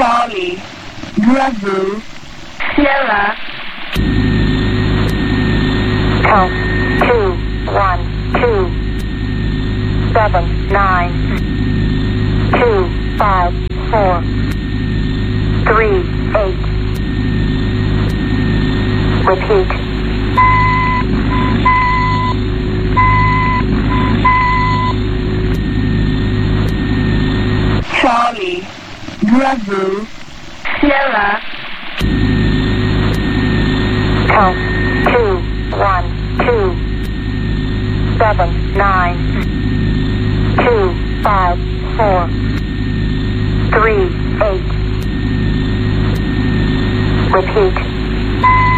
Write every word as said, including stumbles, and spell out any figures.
Charlie, Bravo, Sierra. Count two, one, two, seven, nine, two, five, four, three, eight. Repeat. Charlie, Bravo, Sierra. Count two, one, two, seven, nine, two, five, four, three, eight. Repeat.